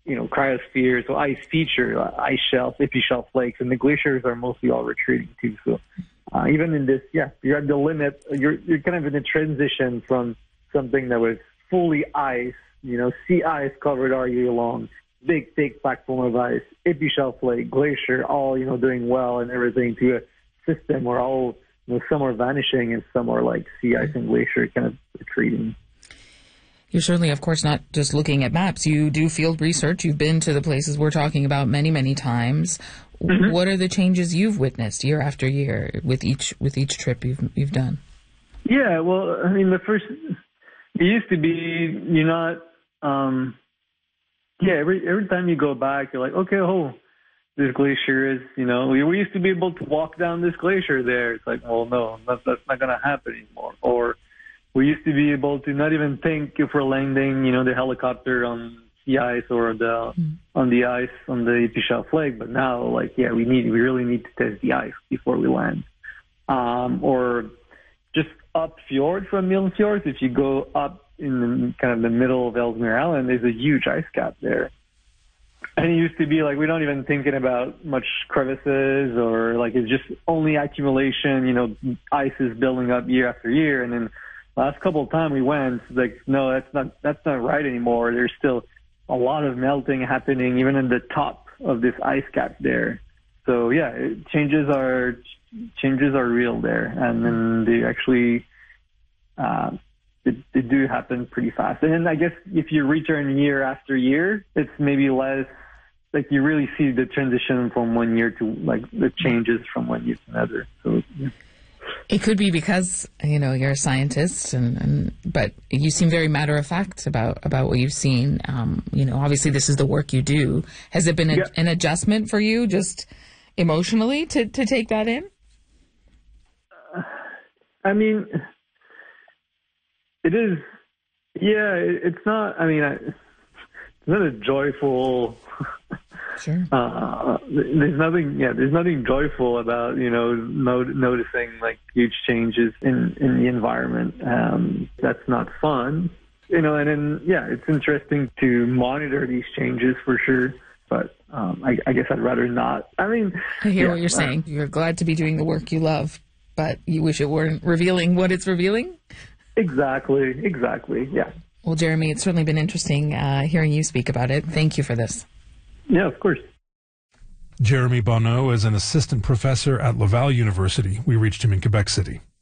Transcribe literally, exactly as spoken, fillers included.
you know, cryosphere, so ice feature, uh, ice shelf, ippy shelf flakes, and the glaciers are mostly all retreating too. So uh, even in this, yeah, you're at the limit. You're you're kind of in a transition from something that was fully ice, you know, sea ice covered all year long, big thick platform of ice, ippy shelf flake, glacier, all you know doing well and everything, to a system where all you know some are vanishing and some are like sea ice and glacier kind of retreating. You're certainly, of course, not just looking at maps. You do field research. You've been to the places we're talking about many, many times. Mm-hmm. What are the changes you've witnessed year after year with each with each trip you've you've done? Yeah, well, I mean, the first it used to be you're not. Um, yeah, every every time you go back, you're like, okay, oh, this glacier is, you know, we, we used to be able to walk down this glacier there. It's like, well, no, that, that's not going to happen anymore. Or we used to be able to not even think if we're landing, you know, the helicopter on sea ice or the mm. on the ice on the ippy shelf flake. But now, like, yeah, we need we really need to test the ice before we land. Um, or just up fjord from Milne Fjord, if you go up in the, kind of the middle of Ellesmere Island, there's a huge ice cap there. And it used to be like we don't even thinking about much crevices or like it's just only accumulation. You know, ice is building up year after year, and then last couple of times we went, like, no, that's not that's not right anymore. There's still a lot of melting happening, even in the top of this ice cap there. So yeah, it, changes are changes are real there, and then they actually uh, they, they do happen pretty fast. And then I guess if you return year after year, it's maybe less. Like you really see the transition from one year to like the changes from one year to another. So. Yeah. It could be because, you know, you're a scientist, and, and but you seem very matter-of-fact about, about what you've seen. Um, you know, obviously this is the work you do. Has it been a, yeah. an adjustment for you just emotionally to, to take that in? Uh, I mean, it is, yeah, it, it's not, I mean, I, it's not a joyful... Sure. Uh, there's nothing, yeah, there's nothing joyful about, you know, no, noticing like huge changes in, in the environment. Um, that's not fun, you know, and then, yeah, it's interesting to monitor these changes for sure. But um, I, I guess I'd rather not. I mean, I hear yeah, what you're uh, saying. You're glad to be doing the work you love, but you wish it weren't revealing what it's revealing? Exactly. Exactly. Yeah. Well, Jeremy, it's certainly been interesting uh, hearing you speak about it. Thank you for this. Yeah, of course. Jeremy Bonneau is an assistant professor at Laval University. We reached him in Quebec City.